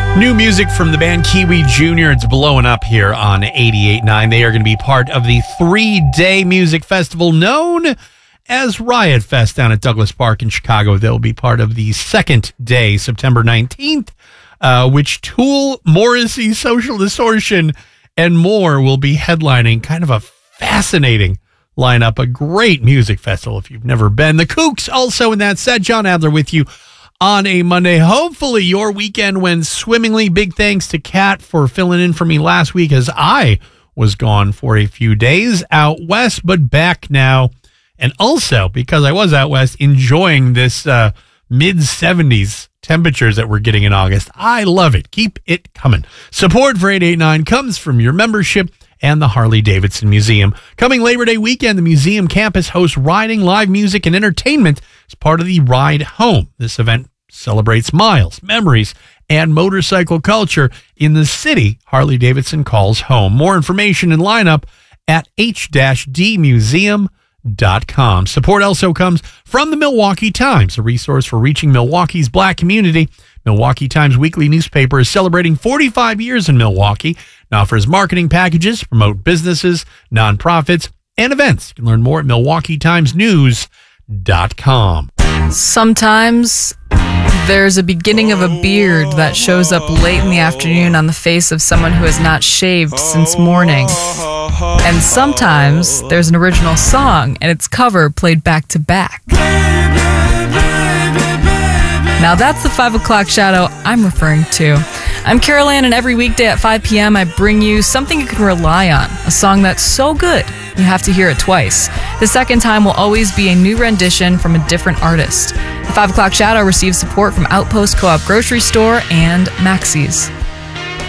New music from the band Kiwi Jr. It's blowing up here on 88.9. They are going to be part of the 3-day music festival known as Riot Fest down at Douglas Park in Chicago. They'll be part of the second day, September 19th, which Tool, Morrissey, Social Distortion, and more will be headlining. Kind of a fascinating lineup, a great music festival if you've never been. The Kooks also in that set. John Adler with you on a Monday. Hopefully your weekend went swimmingly. Big thanks to Kat for filling in for me last week as I was gone for a few days out west, but back now. And also because I was out west enjoying this mid-70s temperatures that we're getting in August. I love it. Keep it coming. Support for 889 comes from your membership and the Harley-Davidson Museum. Coming Labor Day weekend, the museum campus hosts riding, live music, and entertainment as part of the Ride Home. This event celebrates miles, memories, and motorcycle culture in the city Harley-Davidson calls home. More information and lineup at h-dmuseum.com. Support also comes from the Milwaukee Times, a resource for reaching Milwaukee's Black community. Milwaukee Times weekly newspaper is celebrating 45 years in Milwaukee and offers marketing packages to promote businesses, nonprofits, and events. You can learn more at milwaukeetimesnews.com. Sometimes there's a beginning of a beard that shows up late in the afternoon on the face of someone who has not shaved since morning. And sometimes there's an original song and its cover played back to back. Now that's the 5 o'clock shadow I'm referring to. I'm Carol Ann, and every weekday at 5 p.m. I bring you something you can rely on, a song that's so good you have to hear it twice. The second time will always be a new rendition from a different artist. The 5 o'clock shadow receives support from Outpost Co-op Grocery Store and Maxey's.